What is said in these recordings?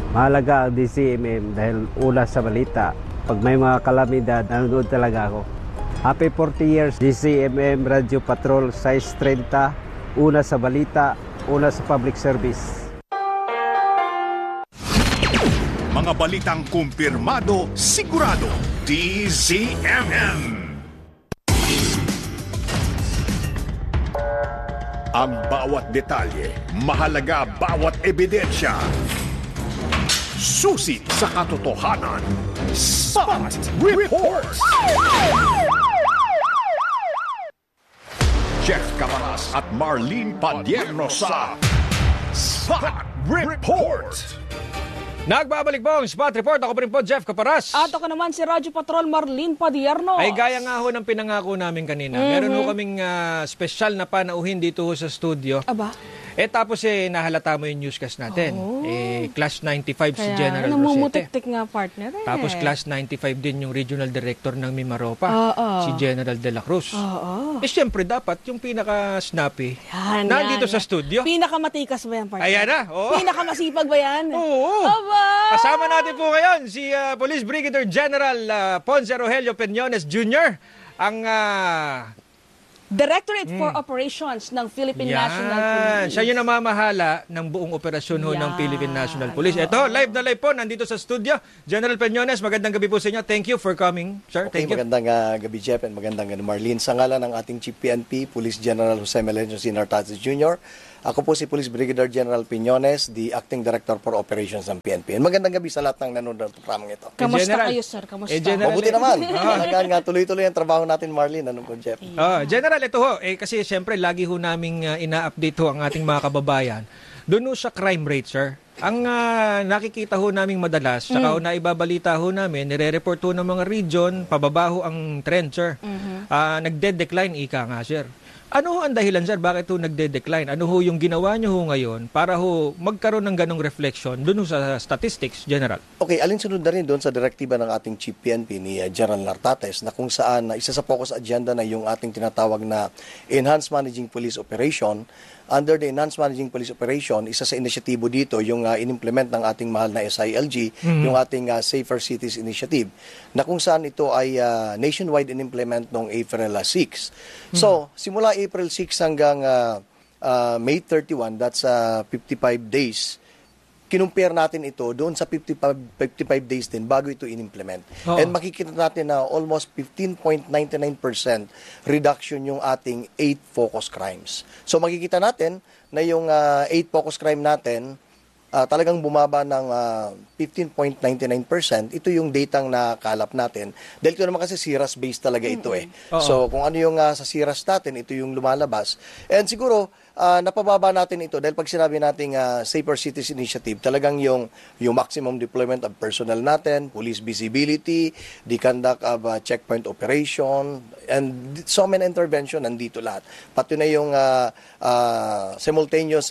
Mahalaga ang DCMM dahil una sa balita. Pag may mga kalamidad, nanonood talaga ako. Happy 40 years DCMM Radio Patrol, size 30, una sa balita, una sa public service. Mga balitang kumpirmado, sigurado, DCMM. Ang bawat detalye, mahalaga bawat ebidensya. Susi sa katotohanan. Spot Reports! Jeff Caparas at Marlene Padierno sa Spot Report! Nagbabalik po ang Spot Report. Ako pa rin po, Jeff Caparas. At ako naman si Radyo Patrol Marlene Padierno. Ay gaya nga ho ng pinangako namin kanina. Meron ho kaming special na panauhin dito ho sa studio. Aba? Tapos nahalata mo yung newscast natin. Class 95 si General Rosete. Namumutik-tik nga partner Tapos class 95 din yung regional director ng Mimaropa, si General De La Cruz. Siyempre dapat yung pinaka-snappy nandito sa studio. Pinakamatikas ba yan, partner? Ayan na. Pinakamasipag ba yan? Oo. Aba! Kasama natin po ngayon si Police Brigadier General Ponce Rogelio Peñones Jr., ang Directorate for Operations ng Philippine National Police. Siya yung namamahala ng buong operasyon ho ng Philippine National Police. Ito, live na live po, nandito sa studio. General Peñones, magandang gabi po sa inyo. Thank you for coming, sir. Okay, Thank you. magandang gabi, Jeff, and magandang Marlene. Sa ngalan ng ating Chief PNP, Police General Jose Melencio Sr. Nartates Jr., ako po si Police Brigadier General Peñones, the Acting Director for Operations ng PNP. And magandang gabi sa lahat ng nanonood ng programang ito. Kamusta General. kayo, sir? Kamusta? General, mabuti naman. Talagang tuloy-tuloy ang trabaho natin, Marlene. Ano po, Jeff? General, ito ho, kasi siyempre lagi ho naming ina-update ho ang ating mga kababayan. Doon ho sa crime rate, sir. Ang nakikita ho naming madalas, saka ho naibabalita ho namin, nire-report ho ng mga region, pababa ho ang trend, sir. Nagde-decline, ika nga, sir. Ano ho ang dahilan, sir? Bakit ho nagde-decline? Ano ho yung ginawa nyo ho ngayon para ho magkaroon ng ganong reflection doon ho sa statistics, General? Okay, alinsunod na rin doon sa direktiba ng ating Chief PNP ni General Nartates na kung saan isa sa focus agenda na yung ating tinatawag na Enhanced Managing Police Operation. Under the Enhanced Managing Police Operation, isa sa inisyatibo dito yung in-implement ng ating mahal na SILG, yung ating Safer Cities Initiative, na kung saan ito ay nationwide in-implement noong April 6. So, simula April 6 hanggang May 31, that's 55 days, kinumpare natin ito doon sa 55 days din bago ito in-implement. And makikita natin na almost 15.99% reduction yung ating 8 focus crimes. So makikita natin na yung 8 focus crime natin talagang bumaba ng 15.99%. Ito yung datang nakalap natin. Dahil ito naman kasi SIRAS-based talaga ito eh. So kung ano yung sa SIRAS natin, ito yung lumalabas. And siguro, napababa natin ito dahil pag sinabi nating Safer Cities Initiative, talagang yung maximum deployment of personnel natin, police visibility, the conduct of checkpoint operation, and so many intervention, nandito lahat. Pati na yung simultaneous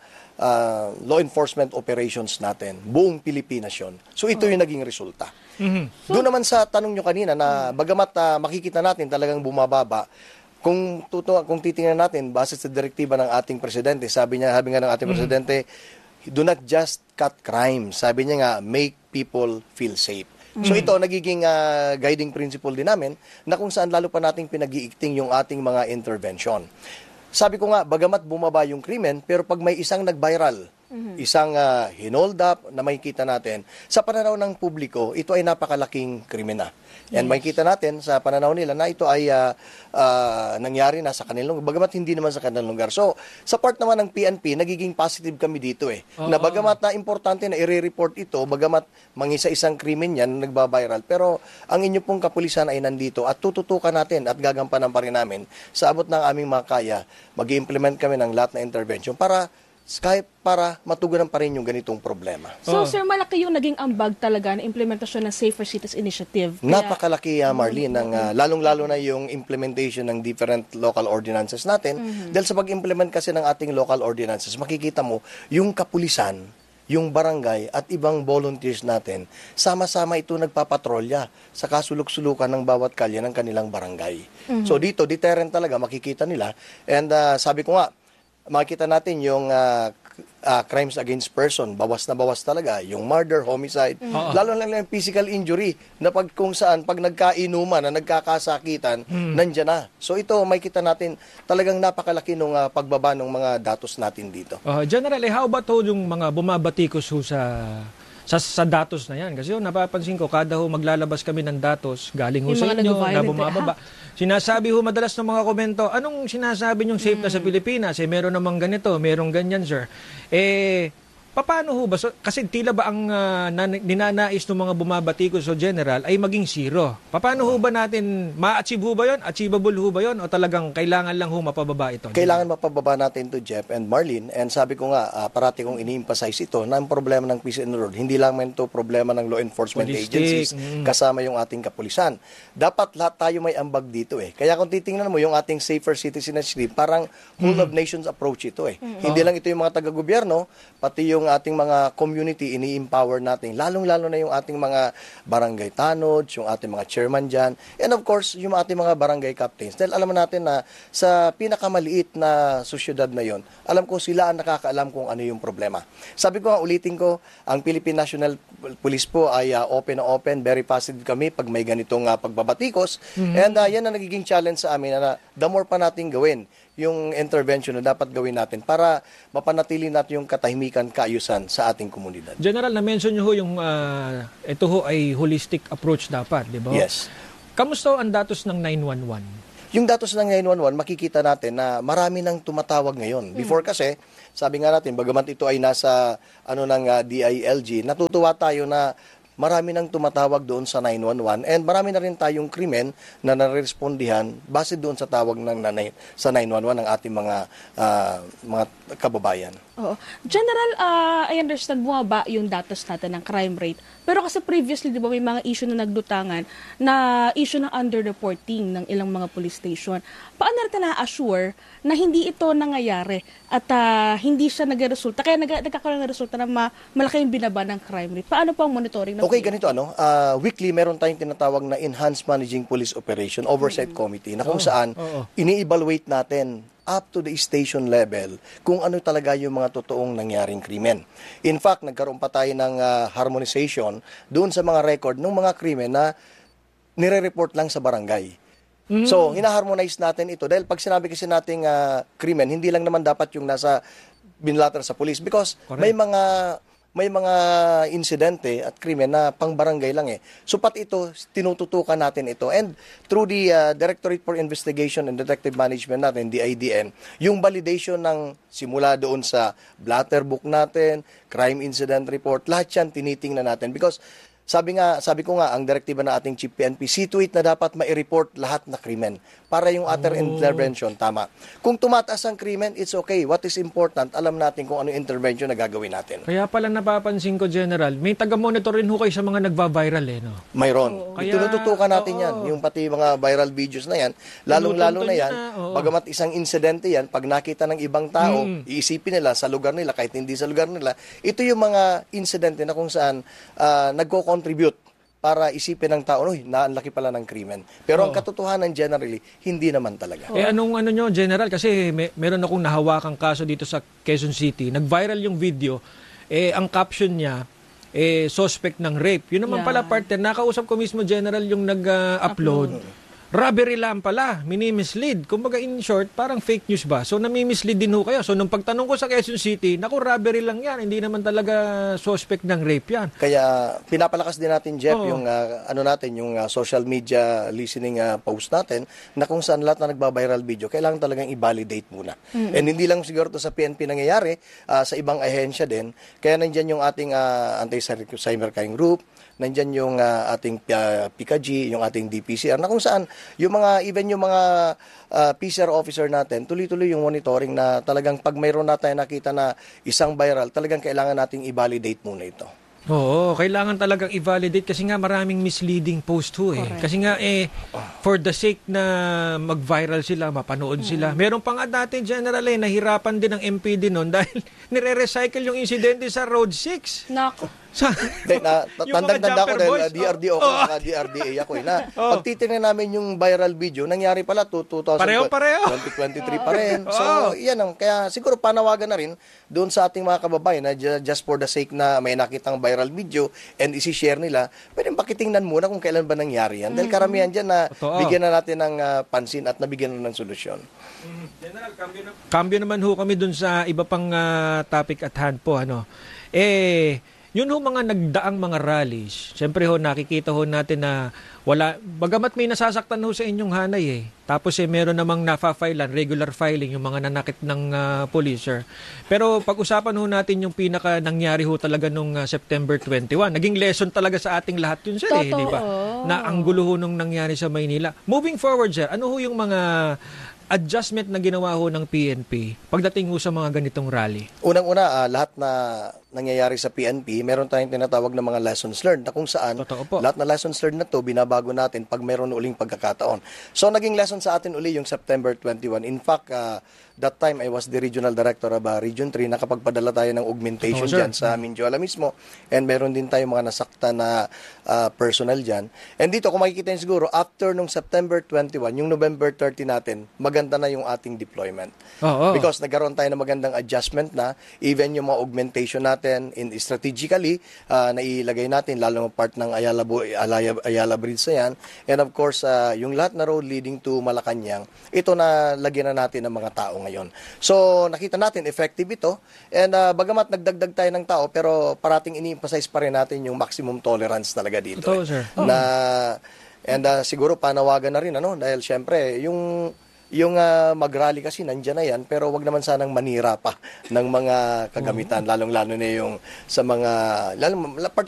law enforcement operations natin, buong Pilipinas yun. So ito yung naging resulta. Doon naman sa tanong nyo kanina na bagamat makikita natin talagang bumababa, kung titingnan natin base sa direktiba ng ating presidente, sabi nga ng ating presidente, do not just cut crime. Sabi niya nga, make people feel safe. So ito nagiging guiding principle din namin na kung saan lalo pa nating pinag-iigting yung ating mga intervention. Sabi ko nga, bagamat bumaba yung krimen, pero pag may isang nag-viral, isang hinold up na makikita natin, sa pananaw ng publiko, ito ay napakalaking krimen na. And makikita natin sa pananaw nila na ito ay nangyari na sa kanilang lugar, bagamat hindi naman sa kanilang lugar. So, sa part naman ng PNP, nagiging positive kami dito eh. Na bagamat na importante na i-report ito, bagamat mangisa-isang krimen yan na nagbabiral, pero ang inyo pong kapulisan ay nandito at tututukan natin at gagampanan pa rin namin sa abot ng aming makaya, mag-implement kami ng lahat na intervention para matugunan pa rin yung ganitong problema. So, sir, malaki yung naging ambag talaga na implementasyon ng Safer Cities Initiative. Napakalaki, Marlene, lalong-lalo na yung implementation ng different local ordinances natin. Dahil sa pag-implement kasi ng ating local ordinances, makikita mo yung kapulisan, yung barangay at ibang volunteers natin, sama-sama ito nagpapatrolya sa kasulok-sulukan ng bawat kalye ng kanilang barangay. So dito, deterrent talaga, makikita nila. And sabi ko nga, makikita natin yung crimes against person, bawas na bawas talaga. Yung murder, homicide, lalo na lang yung physical injury na kung saan, pag nagkainuman na nagkakasakitan, nandyan na. So ito, may kita natin talagang napakalaki nung pagbaba ng mga datos natin dito. General, how about yung mga bumabatikos sa datos na yan? Kasi napapansin ko, kada maglalabas kami ng datos, galing Yung sa mga inyo, na nag-violent, bumababa. Sinasabi madalas ng mga komento, anong sinasabi niyong safe na sa Pilipinas? Meron namang ganito, merong ganyan, sir. Paano ho ba? Kasi tila ba ang ninanais ng mga bumabatikos o general ay maging zero? Paano ho ba natin, ma-achieve ho ba yun? Achievable ho ba yun? O talagang kailangan lang ho mapababa ito? Kailangan mapababa natin to, Jeff and Marlene. And sabi ko nga, parati kong ini-emphasize ito na ang problema ng peace and order, hindi lang ito problema ng law enforcement agencies, kasama yung ating kapulisan. Dapat lahat tayo may ambag dito eh. Kaya kung titingnan mo yung ating Safer Cities Initiative, parang whole of nations approach ito eh. Hindi lang ito yung mga taga-gobyerno, pati yung ating mga community, ini-empower natin. Lalong-lalo na yung ating mga barangay tanods, yung ating mga chairman dyan, and of course, yung ating mga barangay captains. Dahil alam natin na sa pinakamaliit na sosyedad na yon, alam ko sila ang nakakaalam kung ano yung problema. Sabi ko nga, ulitin ko, ang Philippine National Police po ay open na open, very positive kami pag may ganitong pagbabatikos. And yan ang nagiging challenge sa amin na the more pa natin gawin yung intervention na dapat gawin natin para mapanatili natin yung katahimikan, kaayusan sa ating komunidad. General, na-mention nyo ho yung ito ho ay holistic approach dapat, di ba? Yes. Kamusta ang datos ng 911? Yung datos ng 911, makikita natin na marami nang tumatawag ngayon. Before kasi, sabi nga natin, bagamat ito ay nasa DILG, natutuwa tayo na marami nang tumatawag doon sa 911 and marami na rin tayong krimen na narespondihan base doon sa tawag sa 911 ng ating mga kababayan. Oo. General, I understand bumaba yung datos natin ng crime rate. Pero kasi previously, di ba, may mga issue na nagdutangan na issue ng underreporting ng ilang mga police station. Paano natin na-assure na hindi ito nangyayari at hindi siya nag-resulta? Kaya nagkakaroon ng resulta na malaki yung binaba ng crime rate. Paano po ang monitoring? Okay, ganito weekly meron tayong tinatawag na Enhanced Managing Police Operation Oversight Committee na kung saan ini-evaluate natin up to the station level kung ano talaga yung mga totoong nangyaring krimen. In fact, nagkaroon pa tayo ng harmonization doon sa mga record ng mga krimen na nire-report lang sa barangay. So, hina-harmonize natin ito dahil pag sinabi kasi nating krimen, hindi lang naman dapat yung nasa binlater sa police because may mga insidente at krimen na pang-barangay lang eh. So, pati ito, tinututukan natin ito. And through the Directorate for Investigation and Detective Management natin, DIDM, yung validation ng simula doon sa blatter book natin, crime incident report, lahat yan tinitingnan natin. Because sabi ko nga, ang direktiba na ating Chief PNP, see to it na dapat ma-report lahat na krimen para yung other intervention tama. Kung tumataas ang krimen, it's okay. What is important, alam natin kung ano yung intervention na gagawin natin. Kaya pala napapansin ko, General, may taga-monitor rin ho kayo sa mga nagva-viral no? Mayroon. Tinututukan natin yan. Yung pati mga viral videos na yan, lalong-lalo na yan, bagamat isang insidente yan, pag nakita ng ibang tao, iisipin nila sa lugar nila, kahit hindi sa lugar nila, ito yung mga insidente na kung saan nagko-contribute para isipin ng tao, naanlaki pala ng krimen. Pero ang katotohanan generally, hindi naman talaga. Anong nyo, General? Kasi meron akong nahawakang kaso dito sa Quezon City. Nag-viral yung video. Ang caption niya, suspect ng rape. Yun naman pala, partner. Nakausap ko mismo, General, yung nag-upload. Robbery lang pala, mini-mislead. Kumbaga in short, parang fake news ba? So nami-mislead din ho kayo. So nung pagtanong ko sa Quezon City, naku, robbery lang yan. Hindi naman talaga suspect ng rape yan. Kaya pinapalakas din natin, Jeff, yung yung social media listening post natin na kung saan lahat na nagba-viral video, kailangan talagang i-validate muna. And hindi lang siguro to sa PNP nangyayari, sa ibang ahensya din. Kaya nandiyan yung ating anti-cybercrime group, nandiyan yung ating PKG, yung ating DPCR, na kung saan yung mga PCR officer natin, tuloy-tuloy yung monitoring na talagang pag mayroon na tayo nakita na isang viral, talagang kailangan nating i-validate muna ito. Oo, kailangan talagang i-validate kasi nga maraming misleading post ho eh. Correct. Kasi nga for the sake na mag-viral sila, mapanood sila. Meron pa nga dati general nahirapan din ang MPD noon dahil nire-recycle yung insidente sa Road 6. Nako. Hindi, Yung mga tandang-tanda ko jumper dahil boys, DRDO ko, DRDA ako na pag titingnan namin yung viral video, nangyari pala 2023 pa rin. So, yan ang, kaya siguro panawagan na rin doon sa ating mga kababayan na just for the sake na may nakitang viral video and isi-share nila, pwedeng pakitingnan muna kung kailan ba nangyari yan. Dahil karamihan dyan na bigyan na natin ng pansin at nabigyan na ng solusyon. General, cambio naman ho kami dun sa iba pang topic at hand po. Yun ho mga nagdaang mga rallies. Siyempre ho, nakikita ho natin na wala, bagamat may nasasaktan ho sa inyong hanay Tapos meron namang nafa-filean, regular filing, yung mga nanakit ng police. Pero pag-usapan ho natin yung pinaka nangyari ho talaga nung September 21. Naging lesson talaga sa ating lahat yun, sir, di ba? Na ang gulo ho nung nangyari sa Maynila. Moving forward, sir, ano ho yung mga adjustment na ginawa ho ng PNP pagdating ho sa mga ganitong rally? Unang-una, lahat na nangyayari sa PNP, meron tayong tinatawag na mga lessons learned na kung saan lahat na lessons learned na to binabago natin pag meron uling pagkakataon. So, naging lesson sa atin uli yung September 21. In fact, that time I was the regional director of Region 3. Nakapagpadala tayo ng augmentation dyan sa Minjoala mismo. And meron din tayong mga nasakta na personnel dyan. And dito, kung makikita nyo siguro, after nung September 21, yung November 30 natin, maganda na yung ating deployment. Because nagkaroon tayo ng magandang adjustment na, even yung mga augmentation natin, strategically, nailagay natin, lalo ng part ng Ayala Bridge na yan. And of course, yung lahat na road leading to Malacanang, ito na lagyan na natin ng mga tao ngayon. So, nakita natin, effective ito. And bagamat nagdagdag tayo ng tao, pero parating ini-emphasize pa rin natin yung maximum tolerance talaga dito. Ito, sir. Siguro panawagan na rin, dahil syempre, yung mag-rally kasi nandyan na yan, pero wag naman sanang manira pa ng mga kagamitan, lalong-lalo na yung sa mga,